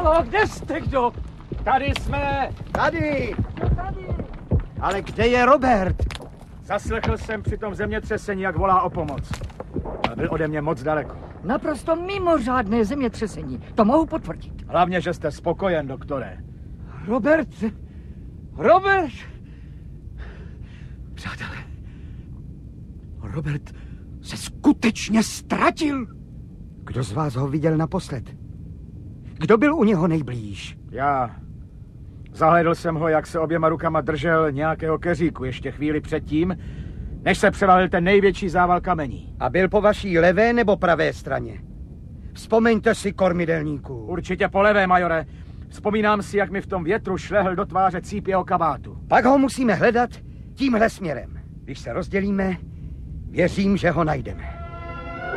Halo, kde jste, kdo? Tady jsme. Tady! Tady. Ale kde je Robert? Zaslechl jsem při tom zemětřesení, jak volá o pomoc. Ale byl ode mě moc daleko. Naprosto mimořádné zemětřesení. To mohu potvrdit. Hlavně, že jste spokojen, doktore. Robert! Robert! Přátelé, Robert se skutečně ztratil. Kdo z vás ho viděl naposled? Kdo byl u něho nejblíž? Já. Zahlédl jsem ho, jak se oběma rukama držel nějakého keříku ještě chvíli předtím, než se převalil ten největší zával kamení. A byl po vaší levé nebo pravé straně? Vzpomeňte si, kormidelníku. Určitě po levé, majore. Vzpomínám si, jak mi v tom větru šlehl do tváře cíp jeho kabátu. Pak ho musíme hledat tímhle směrem. Když se rozdělíme, věřím, že ho najdeme.